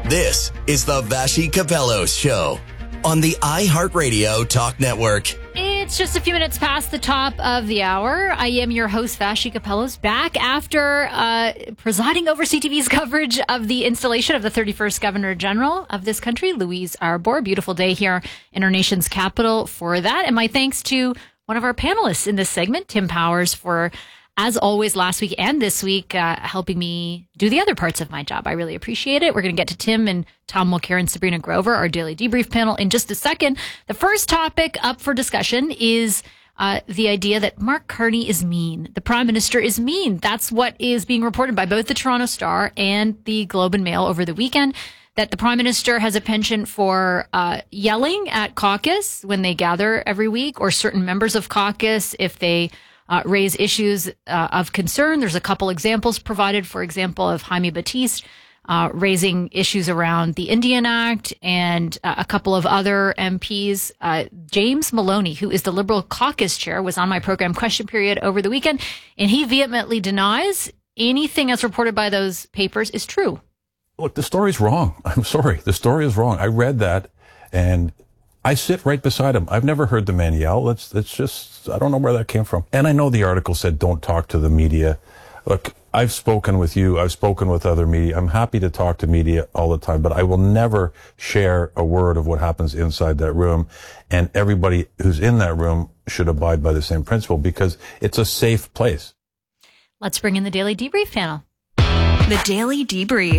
This is the Vassy Kapelos Show on the iHeartRadio Talk Network. It's just a few minutes past the top of the hour. I am your host, Vassy Kapelos, back after presiding over CTV's coverage of the installation of the 31st Governor General of this country, Louise Arbour. Beautiful day here in our nation's capital for that. And my thanks to one of our panelists in this segment, Tim Powers, for, as always, last week and this week, helping me do the other parts of my job. I really appreciate it. We're going to get to Tim and Tom Mulcair and Sabrina Grover, our daily debrief panel, in just a second. The first topic up for discussion is the idea that Mark Carney is mean. The Prime Minister is mean. That's what is being reported by both the Toronto Star and the Globe and Mail over the weekend, that the Prime Minister has a penchant for yelling at caucus when they gather every week, or certain members of caucus if they raise issues of concern. There's a couple examples provided, for example, of Jaime Batiste raising issues around the Indian Act, and a couple of other MPs. James Maloney, who is the Liberal caucus chair, was on my program Question Period over the weekend, and he vehemently denies anything as reported by those papers is true. Look, the story's wrong. I'm sorry. The story is wrong. I read that, and I sit right beside him. I've never heard the man yell. It's just, I don't know where that came from. And I know the article said don't talk to the media. Look, I've spoken with you. I've spoken with other media. I'm happy to talk to media all the time, but I will never share a word of what happens inside that room. And everybody who's in that room should abide by the same principle, because it's a safe place. Let's bring in the Daily Debrief panel. The Daily Debrief.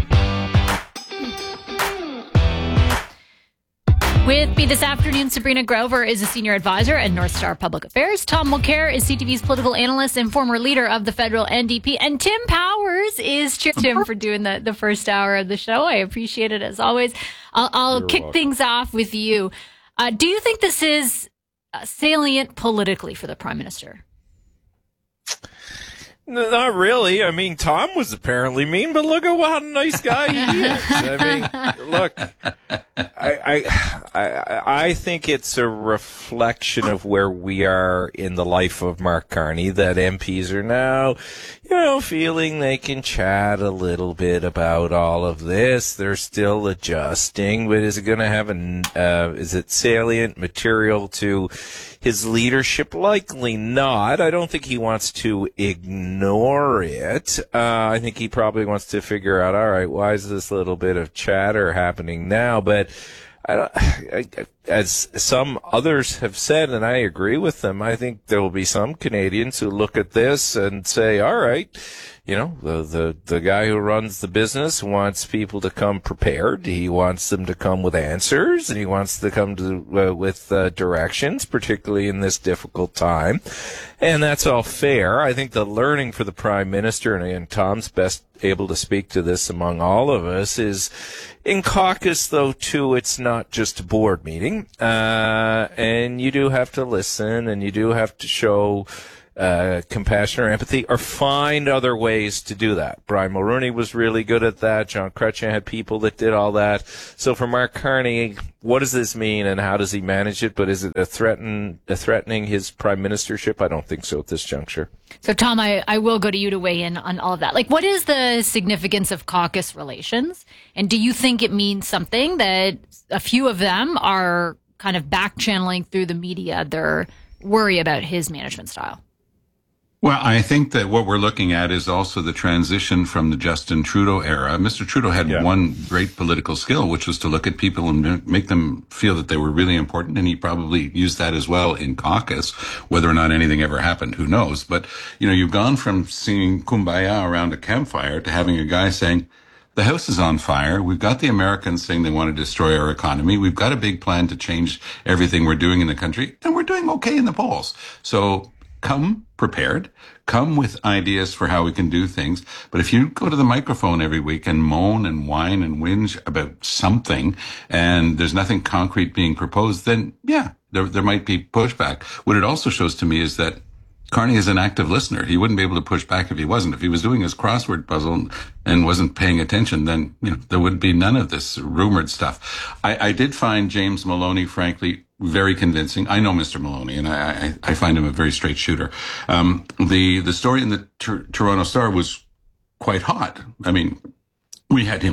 With me this afternoon, Sabrina Grover is a senior advisor at North Star Public Affairs. Tom Mulcair is CTV's political analyst and former leader of the federal NDP. And Tim Powers is Tim for doing the first hour of the show. I appreciate it as always. I'll kick things off with you. Do you think this is salient politically for the Prime Minister? Not really. I mean, Tom was apparently mean, but look at what a nice guy he is. I mean, look, I think it's a reflection of where we are in the life of Mark Carney, that MPs are now, feeling they can chat a little bit about all of this. They're still adjusting, but is it going to have is it salient material to his leadership? Likely not. I don't think he wants to ignore it. I think he probably wants to figure out, all right, why is this little bit of chatter happening now? But as some others have said, and I agree with them, I think there will be some Canadians who look at this and say, all right, the guy who runs the business wants people to come prepared. He wants them to come with answers, and he wants to come with directions, particularly in this difficult time. And that's all fair. I think the learning for the Prime Minister, and Tom's best able to speak to this among all of us, is in caucus, though, too, it's not just a board meeting. And you do have to listen, and you do have to show compassion or empathy, or find other ways to do that. Brian Mulroney was really good at that. John Chrétien had people that did all that. So for Mark Carney, what does this mean, and how does he manage it? But is it threatening his prime ministership? I don't think so at this juncture. So, Tom, I will go to you to weigh in on all of that. Like, what is the significance of caucus relations? And do you think it means something that a few of them are kind of back-channeling through the media their worry about his management style? Well, I think that what we're looking at is also the transition from the Justin Trudeau era. Mr. Trudeau had one great political skill, which was to look at people and make them feel that they were really important. And he probably used that as well in caucus. Whether or not anything ever happened, who knows? But, you've gone from singing Kumbaya around a campfire to having a guy saying, the house is on fire. We've got the Americans saying they want to destroy our economy. We've got a big plan to change everything we're doing in the country. And we're doing okay in the polls. So come prepared, come with ideas for how we can do things. But if you go to the microphone every week and moan and whine and whinge about something and there's nothing concrete being proposed, then there might be pushback. What it also shows to me is that Carney is an active listener. He wouldn't be able to push back if he wasn't. If he was doing his crossword puzzle and wasn't paying attention, then, there would be none of this rumored stuff. I did find James Maloney, frankly, very convincing. I know Mr. Maloney, and I find him a very straight shooter. The story in the Toronto Star was quite hot. I mean, we had him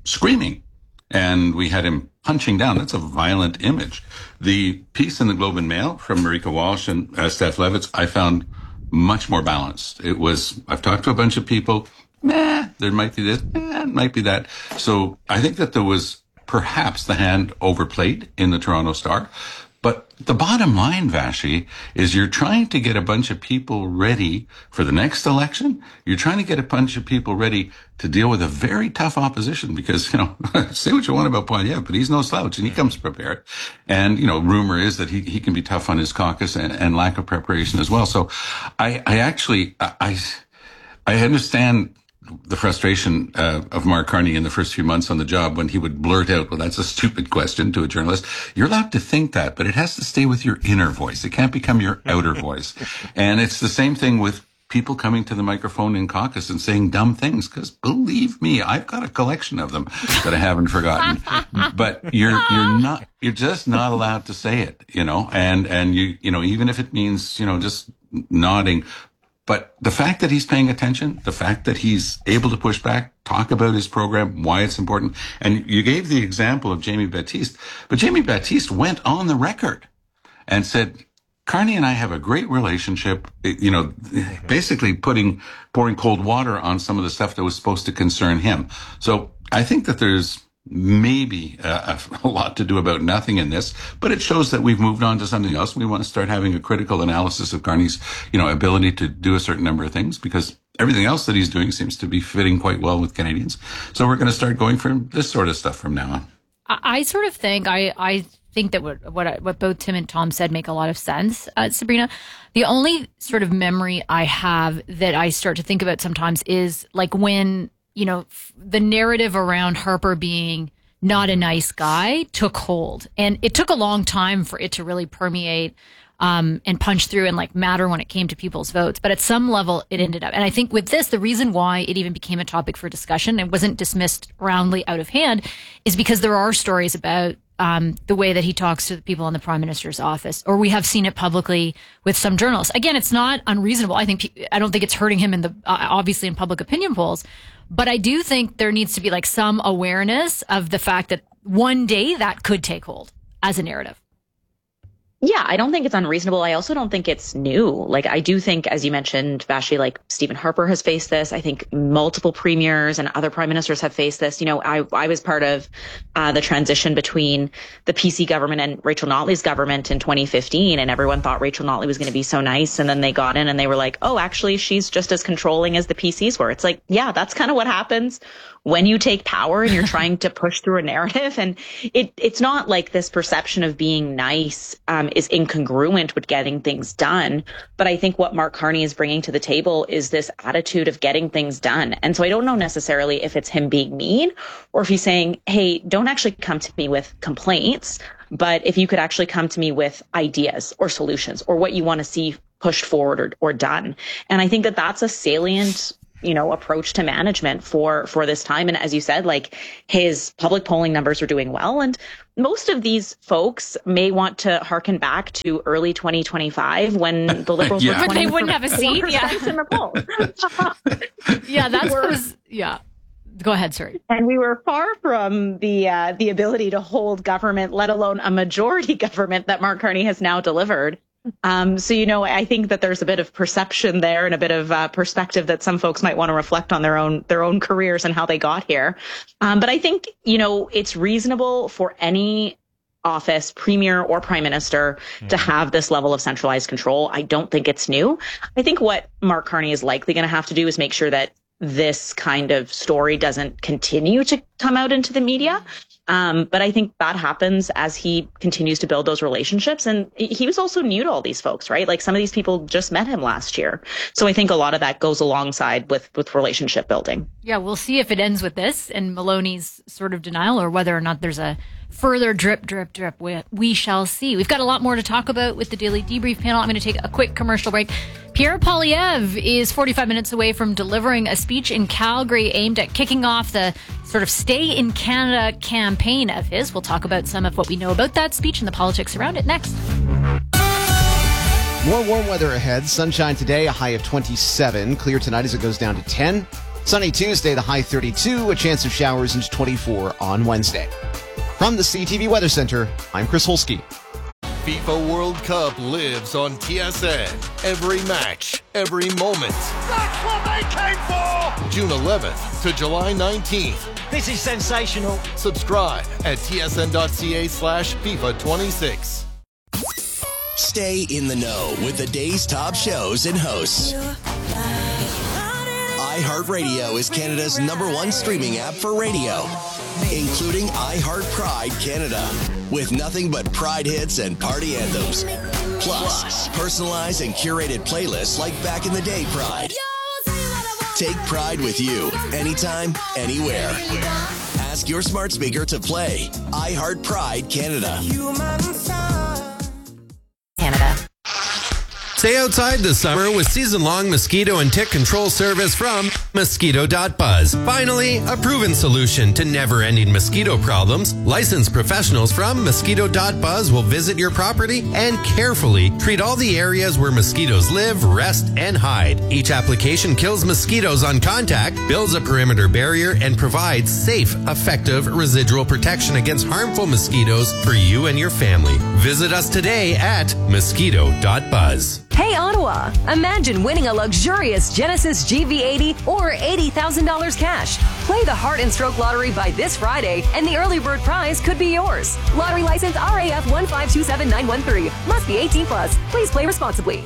screaming. And we had him punching down. That's a violent image. The piece in the Globe and Mail from Marika Walsh and Steph Levitz, I found much more balanced. It was, I've talked to a bunch of people, there might be this, it might be that. So I think that there was perhaps the hand overplayed in the Toronto Star. But the bottom line, Vashi, is you're trying to get a bunch of people ready for the next election. You're trying to get a bunch of people ready to deal with a very tough opposition because, say what you want about Poilievre, but he's no slouch and he comes prepared. And, rumor is that he can be tough on his caucus and lack of preparation as well. So I understand the frustration of Mark Carney in the first few months on the job when he would blurt out, well, that's a stupid question to a journalist. You're allowed to think that, but it has to stay with your inner voice. It can't become your outer voice. And it's the same thing with people coming to the microphone in caucus and saying dumb things, because believe me, I've got a collection of them that I haven't forgotten. But you're just not allowed to say it, and you even if it means, just nodding. But the fact that he's paying attention, the fact that he's able to push back, talk about his program, why it's important. And you gave the example of Jamie Baptiste, but Jamie Baptiste went on the record and said, Carney and I have a great relationship, basically pouring cold water on some of the stuff that was supposed to concern him. So I think that there's maybe a lot to do about nothing in this, but it shows that we've moved on to something else. We want to start having a critical analysis of Carney's, ability to do a certain number of things, because everything else that he's doing seems to be fitting quite well with Canadians. So we're going to start going for this sort of stuff from now on. I sort of think, I think that what both Tim and Tom said make a lot of sense, Sabrina. The only sort of memory I have that I start to think about sometimes is like when, the narrative around Harper being not a nice guy took hold. And it took a long time for it to really permeate and punch through and matter when it came to people's votes. But at some level, it ended up. And I think with this, the reason why it even became a topic for discussion and wasn't dismissed roundly out of hand is because there are stories about the way that he talks to the people in the Prime Minister's office, or we have seen it publicly with some journalists. Again, it's not unreasonable. I don't think it's hurting him obviously in public opinion polls, but I do think there needs to be some awareness of the fact that one day that could take hold as a narrative. Yeah, I don't think it's unreasonable. I also don't think it's new. I do think, as you mentioned, Vashi, Stephen Harper has faced this. I think multiple premiers and other prime ministers have faced this. I was part of the transition between the PC government and Rachel Notley's government in 2015, and everyone thought Rachel Notley was going to be so nice. And then they got in and they were like, oh, actually, she's just as controlling as the PCs were. It's yeah, that's kind of what happens when you take power and you're trying to push through a narrative. And it's not like this perception of being nice is incongruent with getting things done. But I think what Mark Carney is bringing to the table is this attitude of getting things done. And so I don't know necessarily if it's him being mean or if he's saying, hey, don't actually come to me with complaints, but if you could actually come to me with ideas or solutions or what you want to see pushed forward or done. And I think that that's a salient approach to management for this time. And as you said, his public polling numbers are doing well. And most of these folks may want to harken back to early 2025 when the Liberals were 20%. But they wouldn't have a seat. Yeah. In the polls. Yeah. Go ahead, sorry. And we were far from the ability to hold government, let alone a majority government that Mark Carney has now delivered. So, I think that there's a bit of perception there and a bit of perspective that some folks might want to reflect on their own careers and how they got here. But I think, it's reasonable for any office, premier or prime minister, to have this level of centralized control. I don't think it's new. I think what Mark Carney is likely going to have to do is make sure that this kind of story doesn't continue to come out into the media. But I think that happens as he continues to build those relationships. And he was also new to all these folks, right? Some of these people just met him last year. So I think a lot of that goes alongside with relationship building. Yeah, we'll see if it ends with this and Maloney's sort of denial or whether or not there's a further drip. We shall see. We've got a lot more to talk about with the Daily Debrief panel. I'm going to take a quick commercial break. Pierre Poilievre is 45 minutes away from delivering a speech in Calgary aimed at kicking off the sort of Stay in Canada campaign of his. We'll talk about some of what we know about that speech and the politics around it next. More warm weather ahead. Sunshine today, a high of 27. Clear tonight as it goes down to 10. Sunny Tuesday, the high 32, a chance of showers into 24 on Wednesday. From the CTV Weather Center, I'm Chris Holsky. FIFA World Cup lives on TSN. Every match, every moment. That's what they came for! June 11th to July 19th. This is sensational. Subscribe at tsn.ca/FIFA26. Stay in the know with the day's top shows and hosts. iHeartRadio is Canada's #1 streaming app for radio, including iHeart Pride Canada, with nothing but Pride hits and party anthems. Plus, personalized and curated playlists like Back in the Day Pride. Take Pride with you, anytime, anywhere. Ask your smart speaker to play iHeart Pride Canada. Stay outside this summer with season-long mosquito and tick control service from Mosquito.buzz. Finally, a proven solution to never-ending mosquito problems. Licensed professionals from Mosquito.buzz will visit your property and carefully treat all the areas where mosquitoes live, rest, and hide. Each application kills mosquitoes on contact, builds a perimeter barrier, and provides safe, effective residual protection against harmful mosquitoes for you and your family. Visit us today at Mosquito.buzz. Hey Ottawa, imagine winning a luxurious Genesis GV80 or $80,000 cash. Play the Heart and Stroke Lottery by this Friday and the early bird prize could be yours. Lottery license RAF 1527913. Must be 18 plus. Please play responsibly.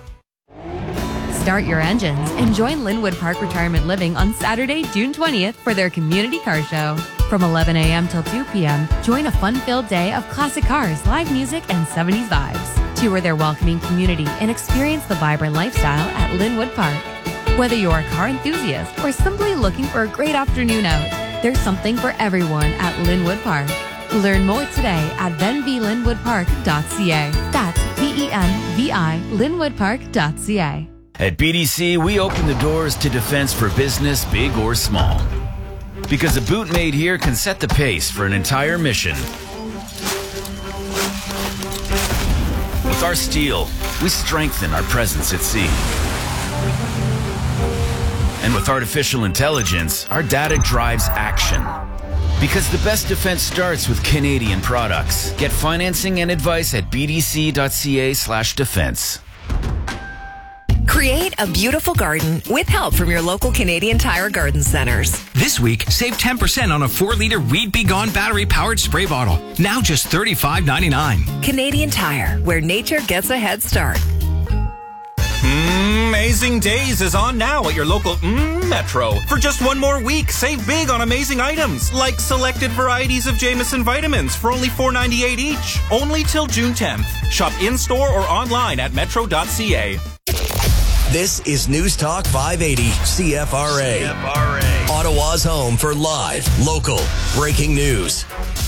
Start your engines and join Linwood Park Retirement Living on Saturday, June 20th for their community car show. From 11 a.m. till 2 p.m., join a fun-filled day of classic cars, live music, and 70s vibes. Tour their welcoming community and experience the vibrant lifestyle at Linwood Park. Whether you're a car enthusiast or simply looking for a great afternoon out, there's something for everyone at Linwood Park. Learn more today at venvilinwoodpark.ca. That's VENVI linwoodpark.ca. At BDC, we open the doors to defense for business, big or small. Because a boot made here can set the pace for an entire mission. With our steel, we strengthen our presence at sea. And with artificial intelligence, our data drives action. Because the best defense starts with Canadian products. Get financing and advice at bdc.ca/defense. Create a beautiful garden with help from your local Canadian Tire Garden Centers. This week, save 10% on a 4-liter Weed Be Gone battery-powered spray bottle. Now just $35.99. Canadian Tire, where nature gets a head start. Amazing Days is on now at your local Metro. For just one more week, save big on amazing items, like selected varieties of Jameson vitamins for only $4.98 each. Only till June 10th. Shop in-store or online at metro.ca. This is News Talk 580 CFRA. Ottawa's home for live, local, breaking news.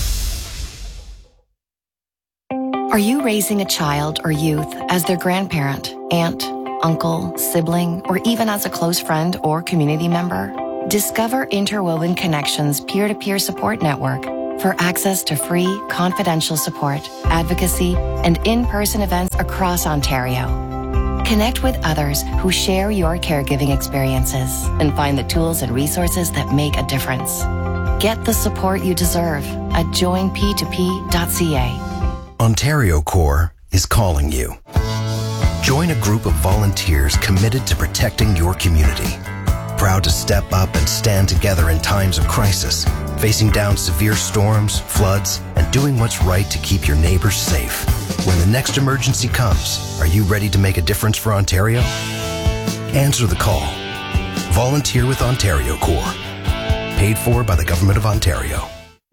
Are you raising a child or youth as their grandparent, aunt, uncle, sibling, or even as a close friend or community member? Discover Interwoven Connections peer-to-peer support network for access to free, confidential support, advocacy, and in-person events across Ontario. Connect with others who share your caregiving experiences and find the tools and resources that make a difference. Get the support you deserve at joinp2p.ca. Ontario Corps is calling you. Join a group of volunteers committed to protecting your community. Proud to step up and stand together in times of crisis, facing down severe storms, floods, and doing what's right to keep your neighbors safe. When the next emergency comes, are you ready to make a difference for Ontario? Answer the call. Volunteer with Ontario Corps. Paid for by the Government of Ontario.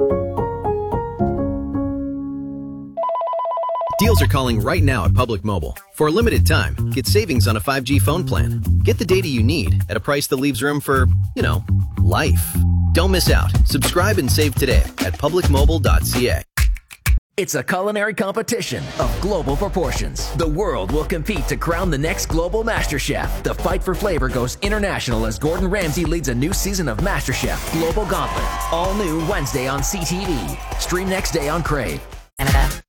Deals are calling right now at Public Mobile. For a limited time, get savings on a 5G phone plan. Get the data you need at a price that leaves room for, life. Don't miss out. Subscribe and save today at publicmobile.ca. It's a culinary competition of global proportions. The world will compete to crown the next global MasterChef. The fight for flavor goes international as Gordon Ramsay leads a new season of MasterChef Global Gauntlet. All new Wednesday on CTV. Stream next day on Crave.